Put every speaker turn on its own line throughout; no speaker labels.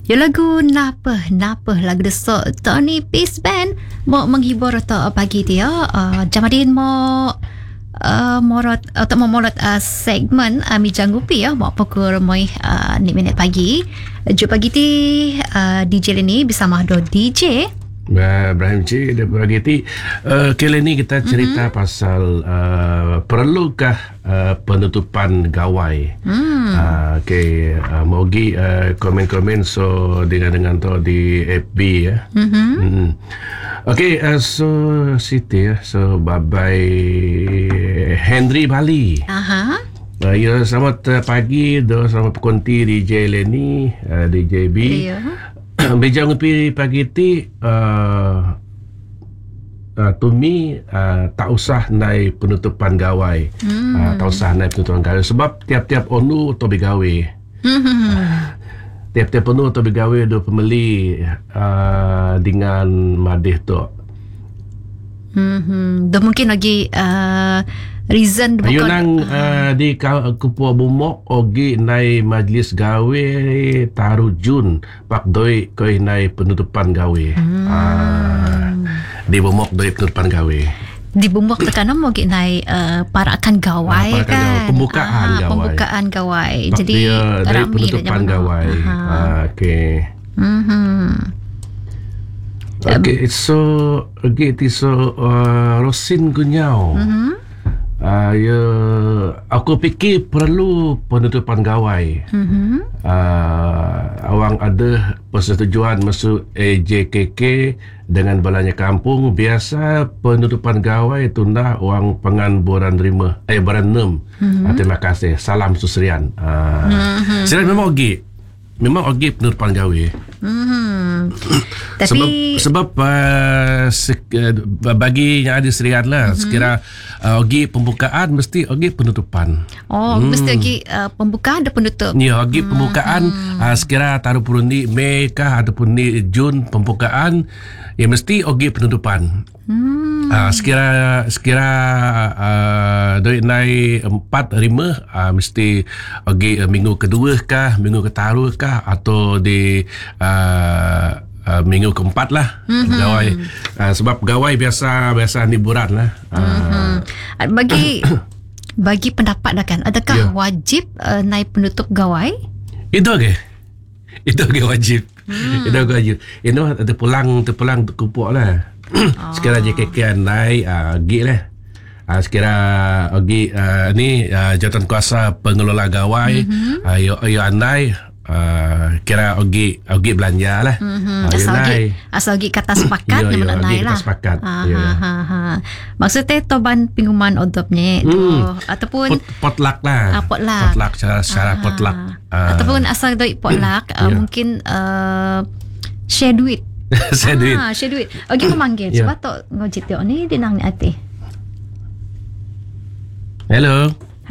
Ya lagu Napa lagu desok Tony Peace Band mau menghibur atau pagi dia Jamadin mau morot atau memolot segmen Mijanggupi ya mau pukul remoi ni minit pagi jumpa pagi ti DJ Leni bersama do DJ
Ibrahim Cik daripada GT. Kali ni kita cerita pasal perlukah penutupan gawai. Mogi komen-komen so dengan tu di FB ya. So Siti so bye Henry Bali. Ya, selamat pagi, selamat perkonti DJ Leni, DJ B. Bijang ngopi pagi ti to me tak usah naik penutupan gawai. Tak usah naik penutupan gawai sebab tiap-tiap onu to begawe. Tiap-tiap onu to begawe do pembeli dengan madih tu.
Do mungkin lagi reason
bukan nang di Kupua Bumok ogi nai majlis gawe taruh Jun pak doi koi nai penutupan gawe. Di Bumok doi penutupan gawe.
Di Bumok tekanan mau nai parakan gawai kan. Pembukaan gawai. Jadi
dari penutupan gawai. Okay. Okay, so Rosin Gunyau. Aku fikir perlu penutupan gawai. Awang ada persetujuan masuk AJKK dengan balanya kampung. Biasa penutupan gawai tunda wang pengan boran rima boran 6. Terima kasih. Salam susrian. Selain memang ogi penutupan gawai.
Tapi
sebab bagi yang ada serian lah sekira ogi pembukaan mesti ogi penutupan.
Mesti ogi pembukaan ada penutup.
Ya, ogi pembukaan sekira taruh purundi Mei kah ataupun ni Jun pembukaan ya mesti ogi penutupan. Sekira dari nai 4-5 mesti ogi minggu kedua kah, minggu ketaruh kah atau di minggu keempat lah. Gawai sebab gawai biasa hiburan lah.
Bagi pendapat dah kan, adakah wajib naik penutup gawai?
Itu wajib. Itu wajib. Ini terpulang kupuk lah. Sekira JKK naik gig lah. Sekira ogi ni jawatan kuasa pengelola gawai yo andai kira ogi belanja lah.
Asal ogi kata sepakat yang mana naik lah.
Sepakat.
Maksudnya toban pinguman odopnya tu ataupun
potluck lah. Potluck secara potluck.
Ataupun asal doi potluck mungkin share duit. Share duit. Ogi memanggil sebab tok ngojit tok ni dinang ni ati.
Hello.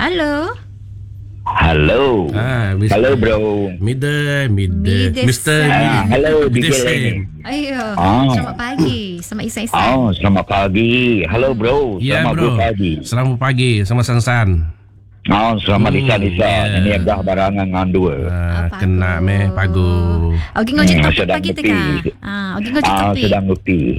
Hello, bro.
Mr.
Hello, DJ Leni.
Ayo, selamat pagi. Selamat isai-isai.
Selamat pagi. Hello, bro.
Selamat pagi. Selamat pagi. Sama Sansan.
Selamat Lisa. Ini dah barangan dengan dua.
Kena pagu.
Ogi ngojit topik pagi tu kan? Ogi ngojit topik.
Sedang ngopi.